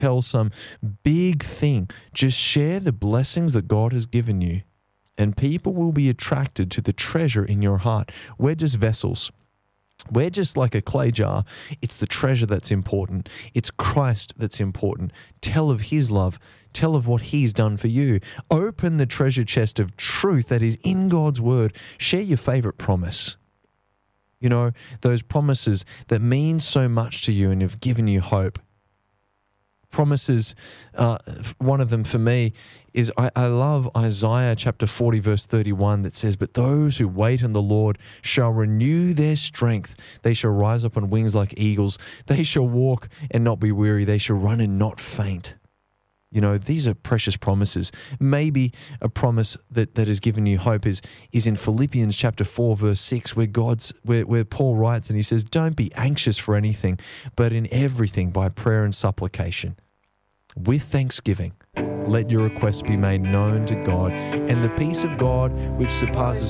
tell some big thing. Just share the blessings that God has given you, and people will be attracted to the treasure in your heart. We're just vessels. We're just like a clay jar. It's the treasure that's important. It's Christ that's important. Tell of his love. Tell of what he's done for you. Open the treasure chest of truth that is in God's word. Share your favorite promise. You know, those promises that mean so much to you and have given you hope. Promises, one of them for me is I love Isaiah chapter 40 verse 31 that says, "But those who wait on the Lord shall renew their strength. They shall rise up on wings like eagles. They shall walk and not be weary. They shall run and not faint." You know, these are precious promises. Maybe a promise that has given you hope is in Philippians chapter 4 verse 6 where Paul writes and he says, "Don't be anxious for anything, but in everything by prayer and supplication. With thanksgiving, let your requests be made known to God, and the peace of God, which surpasses